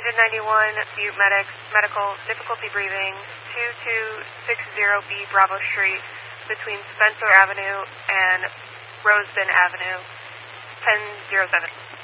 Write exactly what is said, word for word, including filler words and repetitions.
United ninety-one, Butte Medics, medical, difficulty breathing, two two six zero B Bravo Street, between Spencer Avenue and Rosebin Avenue, ten zero seven.